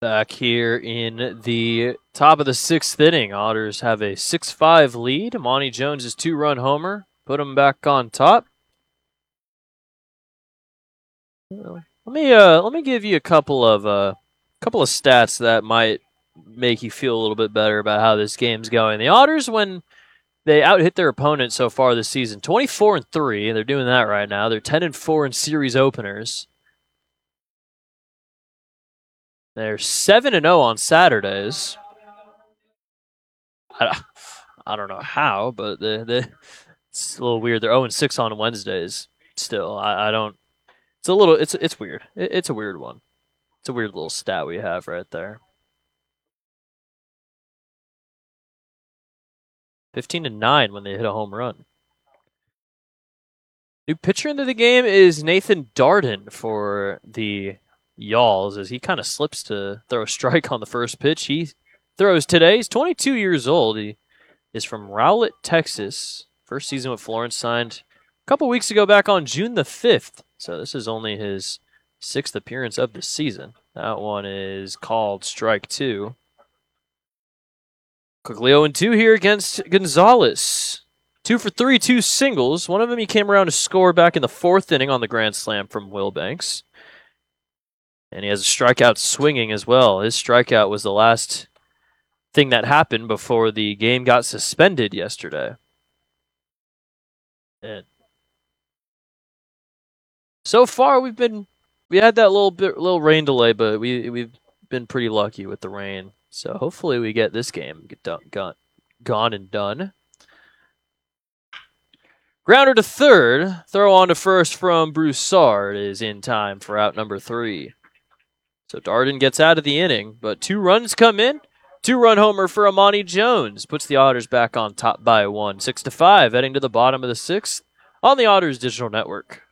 Back here in the top of the sixth inning, Otters have a 6-5 lead. Monty Jones' two-run homer put them back on top. Let me give you a couple of stats that might make you feel a little bit better about how this game's going. The Otters, when they out-hit their opponent so far this season, 24-3. They're doing that right now. They're 10-4 in series openers. They're 7-0 on Saturdays. I don't know how, but it's a little weird. They're 0-6 on Wednesdays. Still, I don't. It's weird. It's a weird one. It's a weird little stat we have right there. 15-9 when they hit a home run. New pitcher into the game is Nathan Darden for the Y'alls as he kind of slips to throw a strike on the first pitch. He throws today. He's 22 years old. He is from Rowlett, Texas. First season with Florence, signed a couple weeks ago back on June the 5th. So this is only his 6th appearance of the season. That one is called strike 2. Quickly 0-2 here against Gonzalez. 2 for 3, 2 singles. One of them he came around to score back in the 4th inning on the grand slam from Wilbanks. And he has a strikeout swinging as well. His strikeout was the last thing that happened before the game got suspended yesterday. And so far we had that little rain delay, but we've been pretty lucky with the rain. So hopefully we get this game gone and done. Grounder to third. Throw on to first from Broussard is in time for out number 3. So Darden gets out of the inning, but 2 runs come in. 2-run homer for Amani Jones puts the Otters back on top by 1. 6-5, heading to the bottom of the 6th on the Otters Digital Network.